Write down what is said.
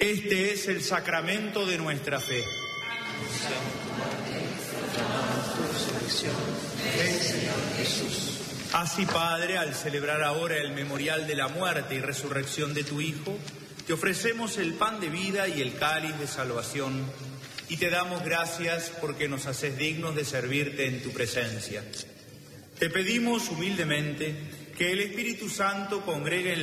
Este es el sacramento de nuestra fe. Así, Padre, al celebrar ahora el memorial de la muerte y resurrección de tu Hijo, te ofrecemos el pan de vida y el cáliz de salvación, y te damos gracias porque nos haces dignos de servirte en tu presencia. Te pedimos humildemente que el Espíritu Santo congregue en